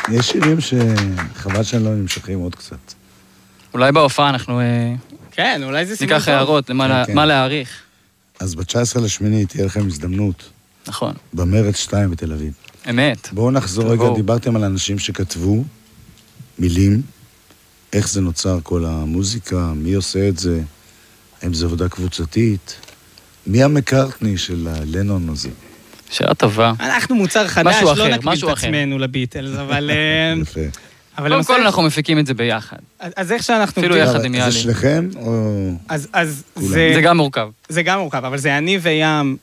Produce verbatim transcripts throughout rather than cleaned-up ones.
יש שירים שחבל שאני לא נמשכים עוד קצת. אולי בהופעה אנחנו כן, אולי זה סימן ניקח הערות למה להעריך. אז ב-תשעה עשר לשמינית תהיה לכם הזדמנות. נכון. במרץ שתיים בתל אביב. אמת. בואו נחזור רגע, דיברתם על אנשים שכתבו מילים, איך זה נוצר כל המוזיקה, מי עושה את זה, האם זה עבודה קבוצתית, מי המקארטני של הלנון הזה? שאלה טובה. אנחנו מוצר חדש, לא נקביל את עצמנו לביטלס, אבל... יפה. קודם כל אנחנו מפיקים את זה ביחד. אז איך שאנחנו... אפילו יחד עם יאלי. זה שלכם או... אז זה... זה גם מורכב. זה גם מורכב, אבל זה אני וים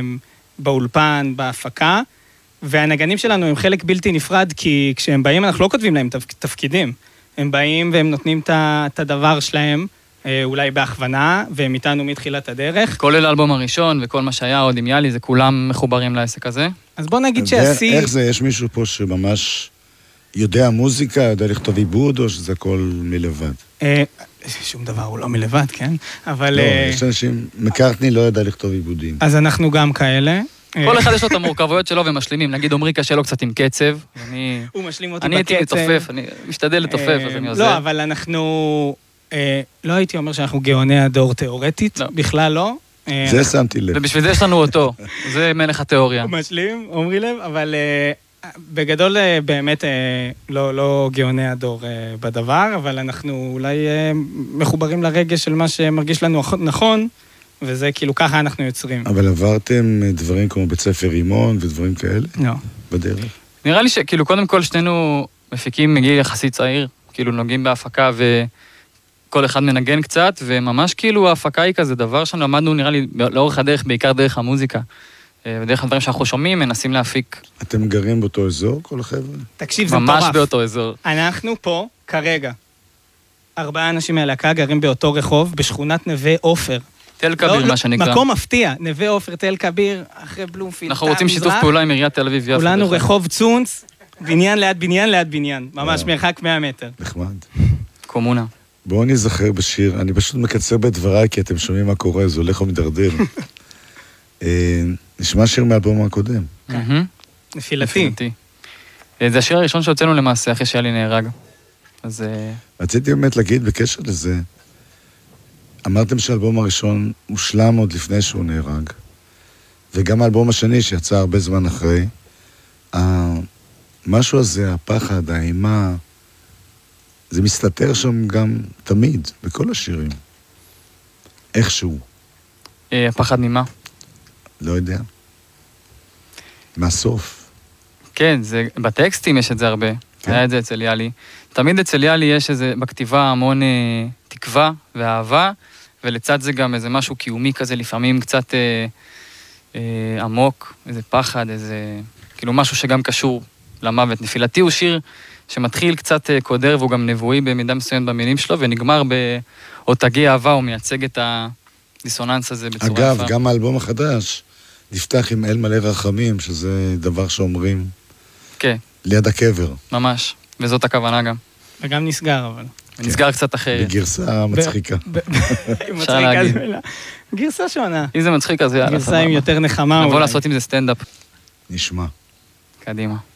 באולפן, בהפקה, והנגנים שלנו הם חלק בלתי נפרד, כי כשהם באים אנחנו לא כותבים להם תפקידים. הם באים והם נותנים את הדבר שלהם, אולי בהכוונה, והם איתנו מתחילת הדרך. כולל האלבום הראשון וכל מה שהיה עוד עם יאלי, זה כולם מחוברים לעסק הזה. אז בוא נגיד שעשי... איך זה? יש מישהו פה שממש יודע מוזיקה, יודע לכתוב עיבוד, או שזה הכל מלבד? שום דבר הוא לא מלבד, כן? אבל... לא, יש אנשים... מקארטני לא יודע לכתוב עיבודים. אז אנחנו גם כאלה. כל אחד יש לו את המורכבויות שלו ומשלימים. נגיד, עומרי קשה לו קצת עם קצב. הוא משלים אותי בקצב. אני הייתי מתופף, אני משתדל לתופף, אז אני עוזר. לא, אבל אנחנו... לא הייתי אומר שאנחנו גאוני הדור תיאורטית, בכלל לא. זה שמתי לב. ובשביל זה יש לנו אותו. זה מלך התיאוריה. הוא משלים, עומרי לב, אבל בגדול באמת לא גאוני הדור בדבר, אבל אנחנו אולי מחוברים לרגש של מה שמרגיש לנו נכון, וזה כאילו ככה אנחנו יוצרים. אבל עברתם דברים כמו בית ספר רימון ודברים כאלה? לא. בדרך? נראה לי שכאילו קודם כל שנינו מפיקים מגיל יחסית צעיר, כאילו נוגעים בהפקה וכל אחד מנגן קצת, וממש כאילו ההפקה היא כזה דבר שאנחנו למדנו נראה לי לאורך הדרך, בעיקר דרך המוזיקה. ודרך הדברים שאנחנו שומעים, מנסים להפיק. אתם גרים באותו אזור, כל החבר'ה? תקשיב, זה מטורף. ממש באותו אזור. אנחנו פה, כרגע, ארבעה אנשים מהלהקה גרים באותו רחוב, בשכונת נווה עופר. תל כביר, מה שנקרא. מקום מפתיע, נווה עופר, תל כביר, אחרי בלומפילד. אנחנו רוצים שיתוף פעולה עם עיריית תל אביב יפו. כולנו רחוב צונץ, בניין ליד בניין ליד בניין, ממש מרחק מאה מטר. נחמד. קומונה. בואו נזכר בשיר, אני פשוט מקצר בדבריי, כי אתם שומעים מה קורה, זה הולך ומדרדר. נשמע שיר מהאלבום הקודם. נפילתי. זה השיר הראשון שהוצאנו למעשה, אחרי שיאלי נהרג. אז... רציתי באמת להגיד בקשר לזה, אמרתם שהאלבום הראשון הושלם עוד לפני שהוא נהרג, וגם האלבום השני שיצא הרבה זמן אחרי, המשהו הזה, הפחד, האימה, זה מסתתר שם גם תמיד, בכל השירים. איכשהו. הפחד ממה? לא יודע. מהסוף. כן, זה, בטקסטים יש את זה הרבה. כן. היה את זה אצל יאלי. תמיד אצל יאלי יש איזה, בכתיבה המון אה, תקווה ואהבה, ולצד זה גם איזה משהו קיומי כזה, לפעמים קצת אה, אה, עמוק, איזה פחד, איזה... כאילו משהו שגם קשור למוות. נפילתי הוא שיר שמתחיל קצת אה, קודר, והוא גם נבואי במידה מסוימת במילים שלו, ונגמר באותגי אהבה, הוא מייצג את הדיסוננס הזה בצורה יפה. אגב, גם האלבום החדש נפתח עם אל מלא רחמים, שזה דבר שאומרים... כן. ליד הקבר. ממש, וזאת הכוונה גם. וגם נסגר, אבל. נסגר קצת אחרת. בגרסה מצחיקה. אפשר להגיד. גרסה שונה. אם זה מצחיק, אז יאללה. גרסה עם יותר נחמה. נבוא לעשות עם זה סטנדאפ. נשמע. קדימה.